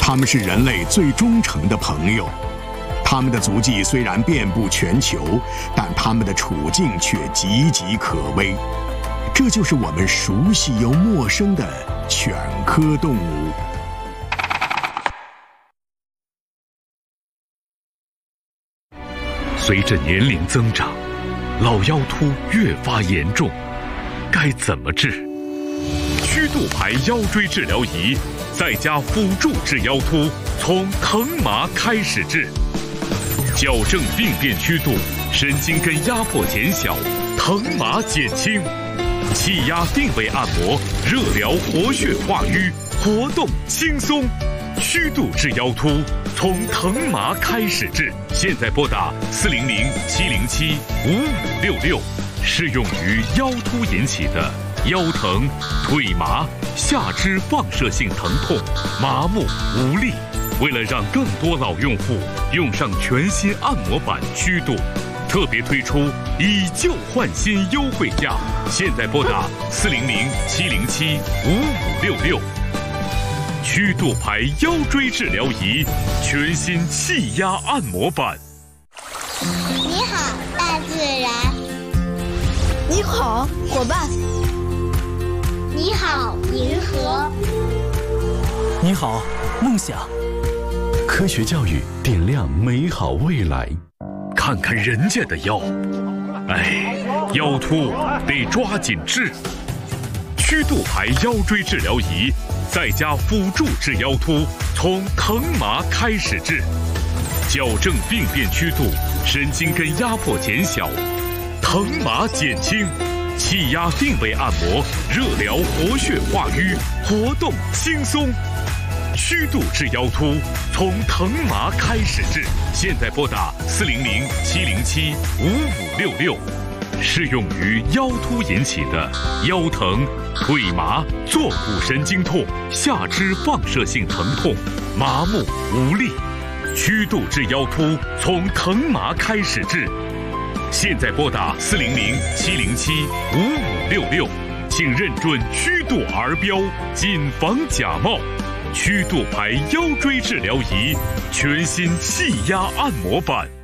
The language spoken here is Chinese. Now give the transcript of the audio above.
他们是人类最忠诚的朋友。他们的足迹虽然遍布全球，但他们的处境却岌岌可危。这就是我们熟悉又陌生的犬科动物。 随着年龄增长，老腰突越发严重，该怎么治？曲度牌腰椎治疗仪在家辅助治腰突，从疼麻开始治。矫正病变曲度，神经根压迫减小，疼麻减轻。气压定位按摩，热疗活血化瘀，活动轻松。曲度治腰突，从疼麻开始治。现在拨打400-707-5566，适用于腰突引起的腰疼、腿麻、下肢放射性疼痛、麻木无力。为了让更多老用户用上全新按摩版曲度，特别推出以旧换新优惠价。现在拨打400-707-5566。曲度牌腰椎治疗仪，全新气压按摩版。 你好，大自然。 你好，伙伴。 你好，银河。 你好，梦想。 科学教育点亮美好未来。 看看人家的腰，哎，腰突得抓紧治。曲度牌腰椎治疗仪在家辅助治腰突，从疼麻开始治。矫正病变曲度，神经根压迫减小，疼麻减轻。气压定位按摩，热疗活血化瘀，活动轻松。曲度治腰突，从疼麻开始治。现在拨打400-707-5566，适用于腰突引起的腰疼、腿麻、坐骨神经痛、下肢放射性疼痛、麻木无力。曲度治腰突，从疼麻开始治。现在拨打400-707-5566，请认准曲度儿标，谨防假冒。曲度牌腰椎治疗仪，全新气压按摩版。